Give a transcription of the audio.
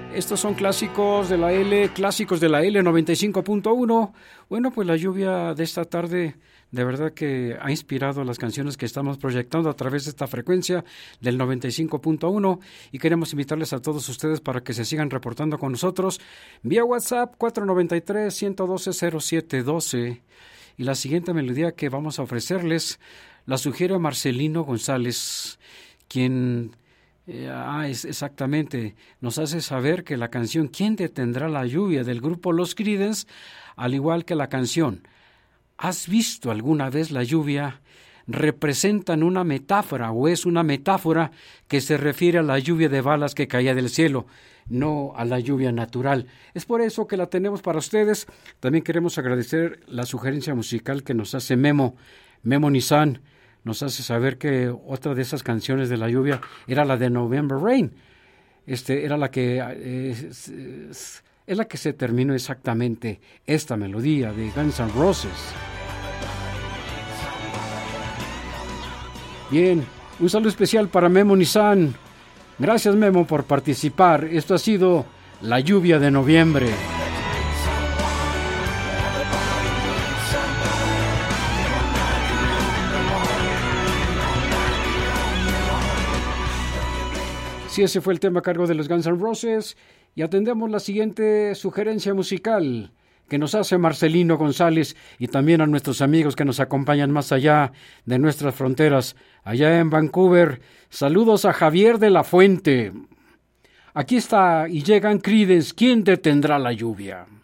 Estos son clásicos de la L 95.1. Bueno, pues la lluvia de esta tarde de verdad que ha inspirado las canciones que estamos proyectando a través de esta frecuencia del 95.1 y queremos invitarles a todos ustedes para que se sigan reportando con nosotros vía WhatsApp 493-112-0712. Y la siguiente melodía que vamos a ofrecerles la sugiere Marcelino González, quien exactamente nos hace saber que la canción ¿Quién detendrá la lluvia? Del grupo Los Creedence, al igual que la canción ¿Has visto alguna vez la lluvia? Representan una metáfora o es una metáfora que se refiere a la lluvia de balas que caía del cielo, no a la lluvia natural. Es por eso que la tenemos para ustedes. También queremos agradecer la sugerencia musical que nos hace Memo Nissan. Nos hace saber que otra de esas canciones de la lluvia era la de November Rain. Era la que es la que se terminó exactamente esta melodía de Guns N' Roses. Bien, un saludo especial para Memo Nissan. Gracias, Memo, por participar. Esto ha sido La Lluvia de Noviembre. Sí, ese fue el tema a cargo de los Guns N' Roses. Y atendemos la siguiente sugerencia musical que nos hace Marcelino González y también a nuestros amigos que nos acompañan más allá de nuestras fronteras, allá en Vancouver. Saludos a Javier de la Fuente. Aquí está y llegan Creedence, ¿Quién detendrá la lluvia?